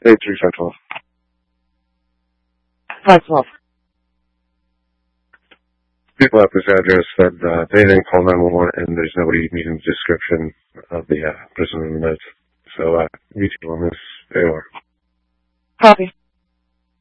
83512. 512. People at this address said they didn't call 911 and there's nobody meeting the description of the person in the notes. So, you two on this, they are. Copy.